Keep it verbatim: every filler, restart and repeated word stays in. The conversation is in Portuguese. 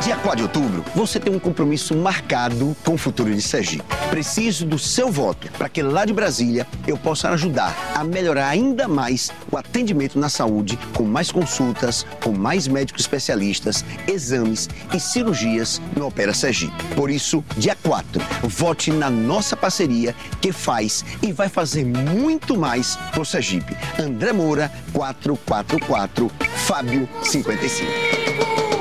Dia quatro de outubro, você tem um compromisso marcado com o futuro de Sergipe. Preciso do seu voto para que lá de Brasília eu possa ajudar a melhorar ainda mais o atendimento na saúde, com mais consultas, com mais médicos especialistas, exames e cirurgias no Opera Sergipe. Por isso, dia quatro, vote na nossa parceria que faz e vai fazer muito mais pro Sergipe. André Moura, quatrocentos e quarenta e quatro, Fábio cinquenta e cinco.